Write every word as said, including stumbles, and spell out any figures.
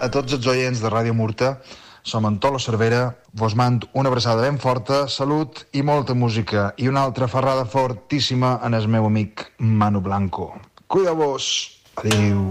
a tots els oients de Ràdio Murta. Som en Tolo Cervera, vos mando una abraçada ben forta, salut i molta música, i una altra ferrada fortíssima en el meu amic Manu Blanco. Cuida-vos. Adéu.